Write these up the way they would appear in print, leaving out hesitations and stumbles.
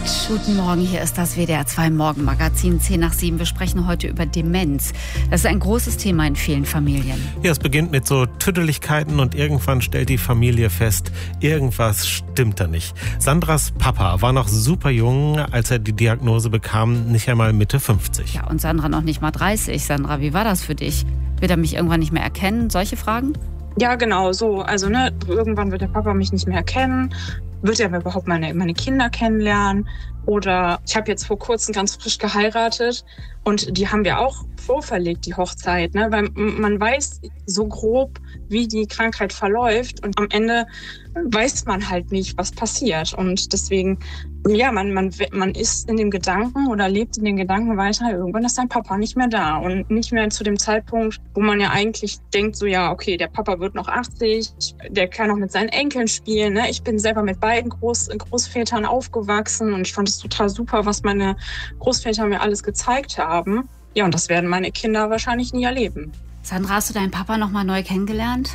Guten Morgen, hier ist das WDR 2 Morgenmagazin 10 nach 7. Wir sprechen heute über Demenz. Das ist ein großes Thema in vielen Familien. Ja, es beginnt mit so Tüdeligkeiten und irgendwann stellt die Familie fest, irgendwas stimmt da nicht. Sandras Papa war noch super jung, als er die Diagnose bekam, nicht einmal Mitte 50. Ja, und Sandra noch nicht mal 30. Sandra, wie war das für dich? Wird er mich irgendwann nicht mehr erkennen? Solche Fragen? Ja, genau so. Also irgendwann wird der Papa mich nicht mehr erkennen. Wird er überhaupt meine Kinder kennenlernen? Oder ich habe jetzt vor kurzem ganz frisch geheiratet und die haben wir auch vorverlegt, die Hochzeit, ne? Weil man weiß so grob, wie die Krankheit verläuft und am Ende weiß man halt nicht, was passiert. Und deswegen, ja, man ist in dem Gedanken oder lebt in den Gedanken weiter, irgendwann ist dein Papa nicht mehr da und nicht mehr zu dem Zeitpunkt, wo man ja eigentlich denkt, so ja, okay, der Papa wird noch 80, der kann noch mit seinen Enkeln spielen, ne? Ich bin selber mit beiden Großvätern aufgewachsen und ich fand es total super, was meine Großväter mir alles gezeigt haben. Ja, und das werden meine Kinder wahrscheinlich nie erleben. Sandra, hast du deinen Papa noch mal neu kennengelernt?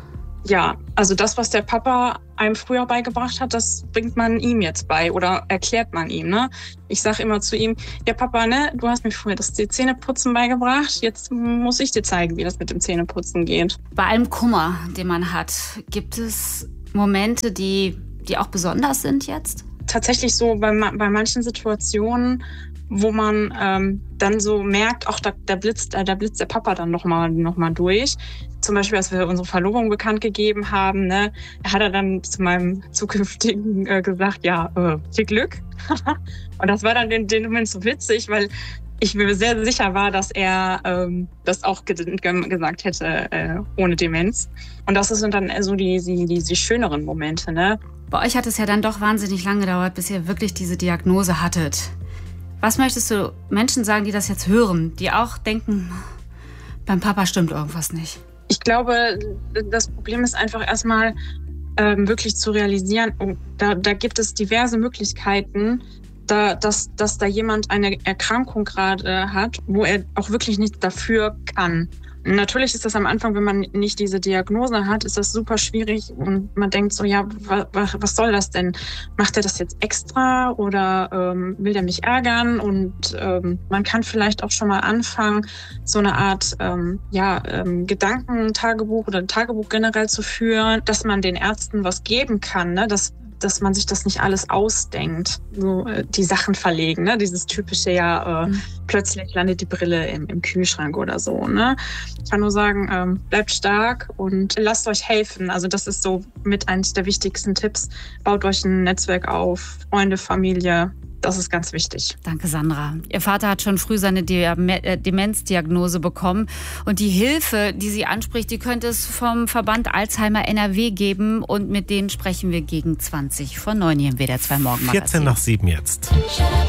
Ja, also das, was der Papa einem früher beigebracht hat, das bringt man ihm jetzt bei oder erklärt man ihm, ne? Ich sage immer zu ihm, ja Papa, ne, du hast mir früher das Zähneputzen beigebracht, jetzt muss ich dir zeigen, wie das mit dem Zähneputzen geht. Bei allem Kummer, den man hat, gibt es Momente, die auch besonders sind jetzt? Tatsächlich so bei manchen Situationen, wo man dann so merkt, auch da blitzt der Papa dann noch mal durch. Zum Beispiel, als wir unsere Verlobung bekannt gegeben haben, ne, hat er dann zu meinem Zukünftigen gesagt, ja, viel Glück. Und das war dann in dem Moment so witzig, weil ich mir sehr sicher war, dass er das auch gesagt hätte, ohne Demenz. Und das sind dann so die schöneren Momente, ne? Bei euch hat es ja dann doch wahnsinnig lange gedauert, bis ihr wirklich diese Diagnose hattet. Was möchtest du Menschen sagen, die das jetzt hören, die auch denken, beim Papa stimmt irgendwas nicht? Ich glaube, das Problem ist einfach erstmal wirklich zu realisieren, da gibt es diverse Möglichkeiten, dass da jemand eine Erkrankung gerade hat, wo er auch wirklich nichts dafür kann. Natürlich ist das am Anfang, wenn man nicht diese Diagnose hat, ist das super schwierig und man denkt so, ja, was soll das denn? Macht er das jetzt extra oder will der mich ärgern? Und man kann vielleicht auch schon mal anfangen, so eine Art Gedankentagebuch oder ein Tagebuch generell zu führen, dass man den Ärzten was geben kann, ne? Dass man sich das nicht alles ausdenkt, so die Sachen verlegen, ne? Dieses typische, plötzlich landet die Brille im Kühlschrank oder so, ne? Ich kann nur sagen, bleibt stark und lasst euch helfen. Also das ist so mit eines der wichtigsten Tipps. Baut euch ein Netzwerk auf, Freunde, Familie. Das ist ganz wichtig. Danke, Sandra. Ihr Vater hat schon früh seine Demenzdiagnose bekommen. Und die Hilfe, die sie anspricht, die könnte es vom Verband Alzheimer NRW geben. Und mit denen sprechen wir gegen 20 vor 9 hier im WDR 2 Morgenmagazin. 14 nach 7 jetzt.